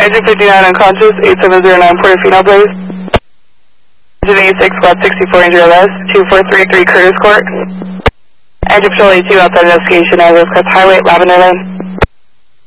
Engine 59 unconscious, 8709 Portofino, please. Engine 86, squad 64, injured LS, 2433 Curtis Court. Engine Patrol 82 outside investigation, address Crest Highway, Lavender Lane.